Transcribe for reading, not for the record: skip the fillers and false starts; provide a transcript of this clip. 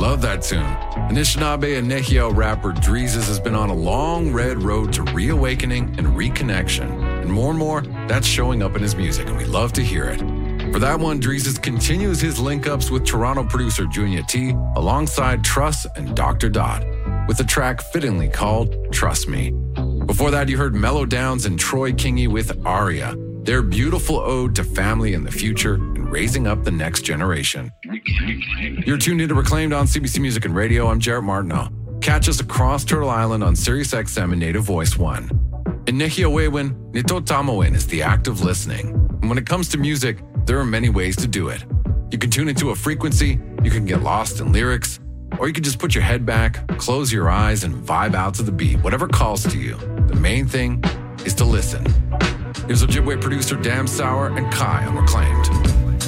love that tune. Anishinaabe and Nehiyao rapper Dreezus has been on a long red road to reawakening and reconnection. And more, that's showing up in his music, and we love to hear it. For that one, Dreezus continues his link-ups with Toronto producer Junya T alongside Truss and Dr. Dot, with a track fittingly called Trust Me. Before that, you heard Mellow Downs and Troy Kingi with Aria, their beautiful ode to family in the future and raising up the next generation. You're tuned into Reclaimed on CBC Music and Radio. I'm Jarrett Martineau. Catch us across Turtle Island on SiriusXM and Native Voice 1. In Nehiyawewin, Nito Tamawin is the act of listening. And when it comes to music, there are many ways to do it. You can tune into a frequency, you can get lost in lyrics, or you can just put your head back, close your eyes, and vibe out to the beat, whatever calls to you. The main thing is to listen. Here's Ojibwe producer Dam Sour and Kai on Reclaimed.